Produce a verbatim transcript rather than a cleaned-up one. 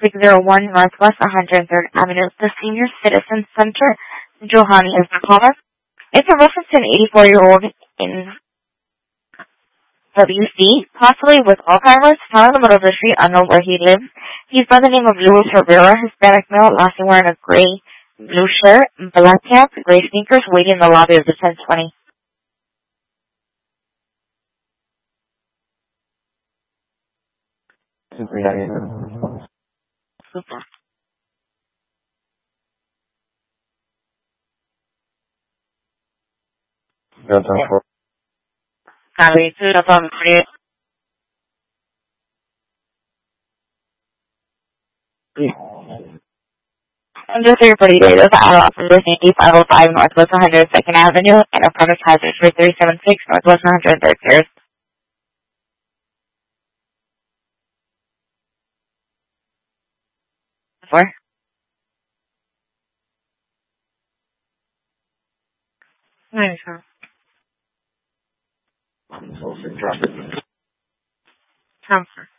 six oh one Northwest one hundred third Avenue, the Senior Citizen Center. Johanny is the caller. It's a reference to an eighty-four-year-old in W C, possibly with Alzheimer's, found in the middle of the street, unknown where he lives. He's by the name of Luis Rivera, Hispanic male, last seen wearing a gray blue shirt, black pants, gray sneakers, waiting in the lobby of the ten twenty. Super. Copy, two, that's on for you. And just for your pretty data, I offer this five oh five Northwest one hundred second Avenue and a product hazard for three seven six Northwest one hundred third Terrace. Four. Nice, huh? Transfer.